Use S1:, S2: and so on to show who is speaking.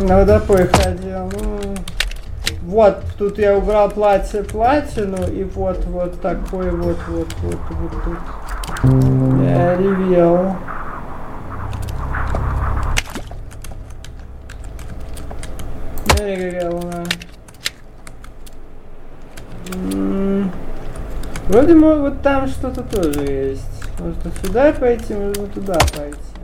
S1: На водопой ходил. Ну, вот, тут я убрал платину, и вот такой вот тут. Я ревел. Вроде вот там что-то тоже есть. Может сюда пойти, можно туда пойти.